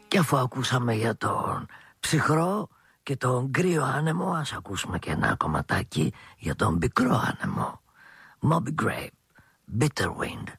Και αφού ακούσαμε για τον ψυχρό και τον κρύο άνεμο, ας ακούσουμε και ένα κομματάκι για τον πικρό άνεμο. Moby Grape, Bitter Wind.